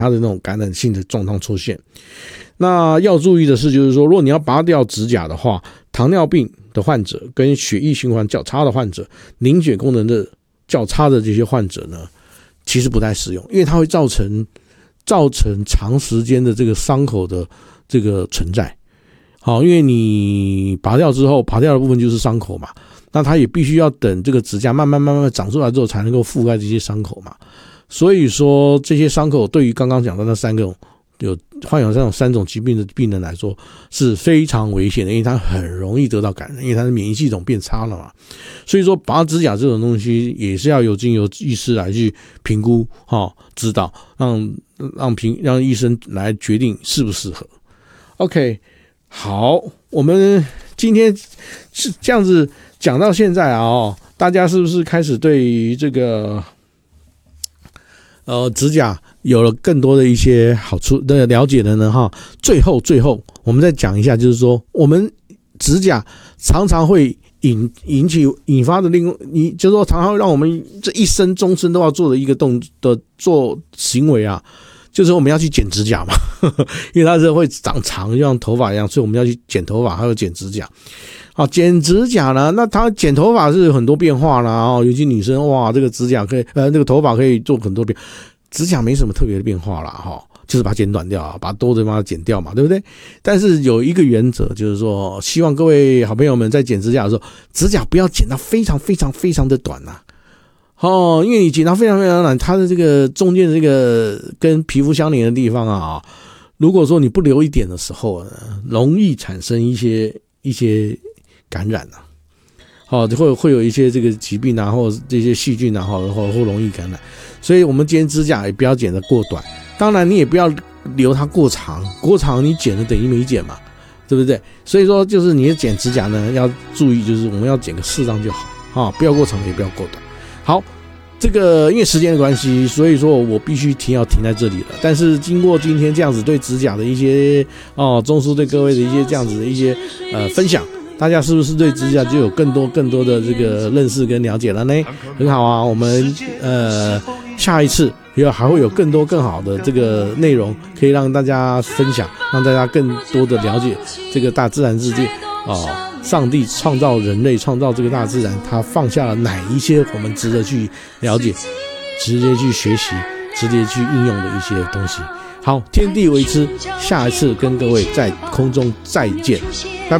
它的那种感染性的状况出现。那要注意的是，就是说，如果你要拔掉指甲的话，糖尿病的患者跟血液循环较差的患者、凝血功能的较差的这些患者呢，其实不太适用，因为它会造成长时间的这个伤口的这个存在。好，因为你拔掉之后，拔掉的部分就是伤口嘛，那它也必须要等这个指甲慢慢长出来之后，才能够覆盖这些伤口嘛。所以说，这些伤口对于刚刚讲的那患有这种3种疾病的病人来说是非常危险的，因为它很容易得到感染，因为它的免疫系统变差了嘛。所以说，拔指甲这种东西也是要经由医师来去评估、指导，让医生来决定适不适合。OK， 好，我们今天是这样子讲到现在啊，大家是不是开始对于这个指甲有了更多的一些好处的了解了呢？最后我们再讲一下，就是说我们指甲常常会引发的就是说常常会让我们这一生终身都要做的一个做行为啊，就是我们要去剪指甲嘛，因为它是会长长，就像头发一样，所以我们要去剪头发，还有剪指甲。好，剪指甲呢，那它剪头发是有很多变化啦，尤其女生，哇，这个指甲可以那个头发可以做很多变，指甲没什么特别的变化啦，就是把它剪短掉，把多的把它剪掉嘛，对不对？但是有一个原则，就是说希望各位好朋友们在剪指甲的时候，指甲不要剪到非常非常非常的短啊。因为你剪到非常非常短，它的这个中间的这个跟皮肤相连的地方啊，如果说你不留一点的时候，容易产生一些感染啊，会有一些这个疾病啊，或者这些细菌啊，或容易感染。所以我们剪指甲也不要剪得过短，当然你也不要留它过长你剪了等于没剪嘛，对不对？所以说就是你剪指甲呢，要注意，就是我们要剪个适当就好不要过长也不要过短。好，这个因为时间的关系，所以说我必须要停在这里了。但是经过今天这样子对指甲的一些中枢对各位的一些这样子的一些分享，大家是不是对指甲就有更多的这个认识跟了解了呢？很好啊，我们下一次还会有更多更好的这个内容可以让大家分享，让大家更多的了解这个大自然世界上帝创造人类，创造这个大自然，他放下了哪一些我们值得去了解、直接去学习、直接去应用的一些东西。好，天地为之，下一次跟各位在空中再见，拜拜。